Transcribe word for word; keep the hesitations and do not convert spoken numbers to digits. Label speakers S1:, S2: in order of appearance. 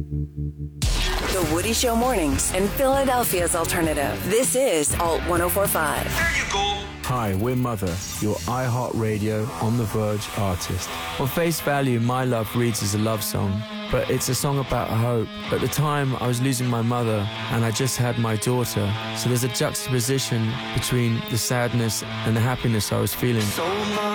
S1: The Woody Show mornings and Philadelphia's alternative. This is Alt ten forty-five.
S2: There you go.
S3: Hi, we're Mother, your iHeartRadio On The Verge artist. On face value, My Love reads as a love song, but it's a song about hope. At the time, I was losing my mother, and I just had my daughter, so there's a juxtaposition between the sadness and the happiness I was feeling.
S2: So much.